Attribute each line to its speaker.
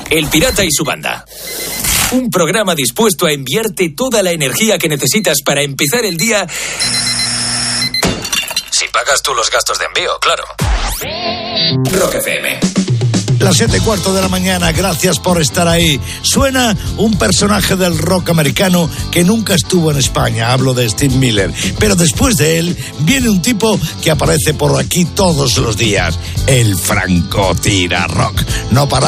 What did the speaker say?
Speaker 1: El Pirata y su banda. Un programa dispuesto a enviarte toda la energía que necesitas para empezar el día. Si pagas tú los gastos de envío, claro. Rock FM.
Speaker 2: Las 7:15 de la mañana, gracias por estar ahí. Suena un personaje del rock americano que nunca estuvo en España, hablo de Steve Miller, pero después de él viene un tipo que aparece por aquí todos los días, el francotirador. No para